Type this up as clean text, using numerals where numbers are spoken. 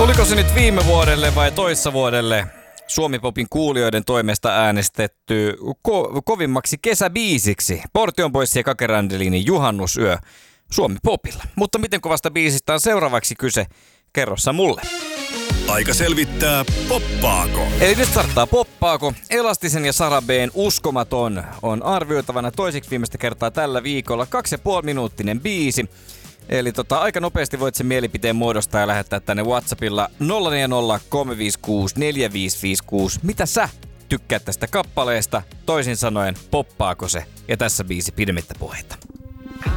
Tuliko se nyt viime vuodelle vai toissa vuodelle Suomi-popin kuulijoiden toimesta äänestetty kovimmaksi kesäbiisiksi? Portion Boys ja Kake Randelinin Juhannusyö Suomi-popilla. Mutta miten kovasta biisistä on seuraavaksi kyse? Kerrossa mulle. Aika selvittää, poppaako. Eli nyt starttaa poppaako. Elastisen ja Sara B:n Uskomaton on arvioitavana toiseksi viimeistä kertaa tällä viikolla. 2,5-minuuttinen biisi. Eli aika nopeasti voit sen mielipiteen muodostaa ja lähettää tänne WhatsAppilla 040 356 4556. Mitä sä tykkäät tästä kappaleesta? Toisin sanoen, poppaako se? Ja tässä biisi pidemmittä puheita.